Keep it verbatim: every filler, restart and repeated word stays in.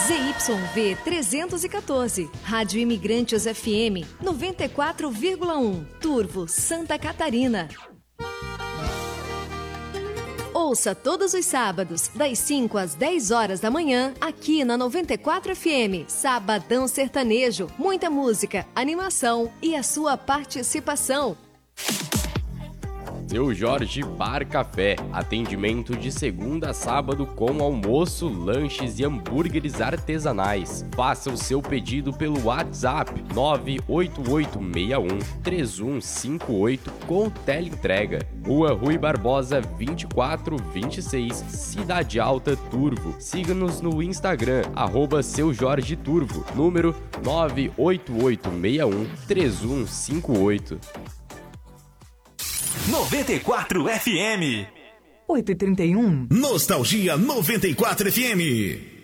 Z Y V trezentos e quatorze, Rádio Imigrantes F M noventa e quatro vírgula um, Turvo, Santa Catarina. Ouça todos os sábados, das cinco às dez horas da manhã, aqui na noventa e quatro F M, Sabadão Sertanejo, muita música, animação e a sua participação. Seu Jorge Bar Café, atendimento de segunda a sábado com almoço, lanches e hambúrgueres artesanais. Faça o seu pedido pelo WhatsApp nove oito oito seis um três um cinco oito com teleentrega. Rua Rui Barbosa vinte e quatro vinte e seis, Cidade Alta, Turvo. Siga-nos no Instagram, arroba Seu Jorge Turvo, número nove oito oito seis um três um cinco oito. noventa e quatro F M. oito e trinta e um. Nostalgia noventa e quatro F M.